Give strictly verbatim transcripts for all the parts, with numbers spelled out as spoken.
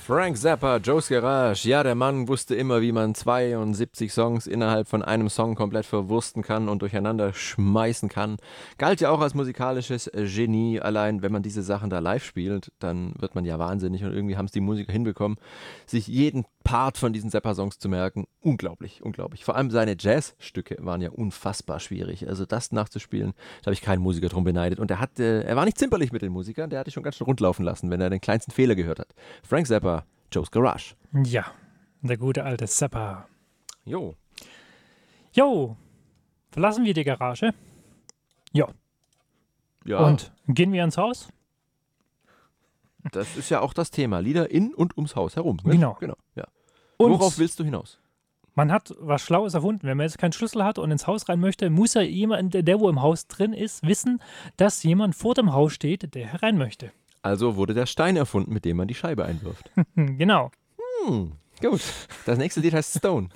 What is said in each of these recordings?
Frank Zappa, Joe's Garage. Ja, der Mann wusste immer, wie man zweiundsiebzig Songs innerhalb von einem Song komplett verwursten kann und durcheinander schmeißen kann. Galt ja auch als musikalisches Genie. Allein, wenn man diese Sachen da live spielt, dann wird man ja wahnsinnig. Und irgendwie haben es die Musiker hinbekommen, sich jeden Part von diesen Zappa-Songs zu merken. Unglaublich, unglaublich. Vor allem seine Jazzstücke waren ja unfassbar schwierig. Also das nachzuspielen, da habe ich keinen Musiker drum beneidet. Und er, hat, äh, er war nicht zimperlich mit den Musikern, der hatte schon ganz schön rundlaufen lassen, wenn er den kleinsten Fehler gehört hat. Frank Zappa, Joe's Garage. Ja, der gute alte Zappa. Jo. Jo, verlassen wir die Garage. Ja. Ja. Und gehen wir ins Haus? Das ist ja auch das Thema. Lieder in und ums Haus herum. Ne? Genau. genau ja. Und Worauf willst du hinaus? Man hat was Schlaues erfunden. Wenn man jetzt keinen Schlüssel hat und ins Haus rein möchte, muss ja jemand, der wo im Haus drin ist, wissen, dass jemand vor dem Haus steht, der herein möchte. Also wurde der Stein erfunden, mit dem man die Scheibe einwirft. Genau. Hm, gut. Das nächste Lied heißt Stone.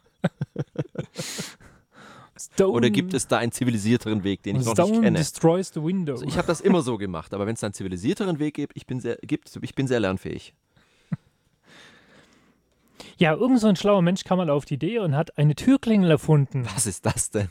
Stone. Oder gibt es da einen zivilisierteren Weg, den ich noch Stone nicht kenne? destroys the window. Also ich habe das immer so gemacht, aber wenn es da einen zivilisierteren Weg gibt, ich bin sehr, gibt, ich bin sehr lernfähig. Ja, irgend so ein schlauer Mensch kam mal auf die Idee und hat eine Türklingel erfunden. Was ist das denn?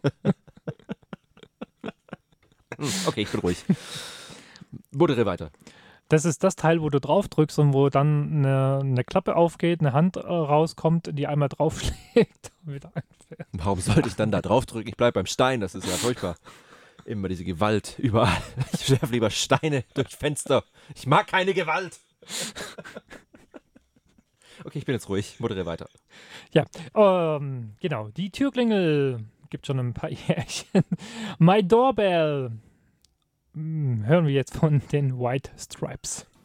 Okay, ich bin ruhig. Moderiere weiter. Das ist das Teil, wo du drauf drückst und wo dann eine, eine Klappe aufgeht, eine Hand äh, rauskommt, die einmal draufschlägt und wieder einfährt. Warum sollte ich dann da drauf drücken? Ich bleibe beim Stein, das ist ja furchtbar. Immer diese Gewalt überall. Ich werfe lieber Steine durch Fenster. Ich mag keine Gewalt. Okay, ich bin jetzt ruhig. Moderiere weiter. Ja, ähm, genau. Die Türklingel gibt schon ein paar Jährchen. My Doorbell. Hm, hören wir jetzt von den White Stripes.